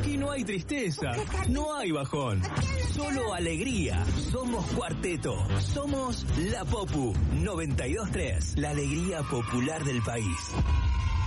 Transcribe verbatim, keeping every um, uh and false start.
Aquí no hay tristeza, no hay bajón, solo alegría. Somos Cuarteto, somos La Popu noventa y dos tres, la alegría popular del país.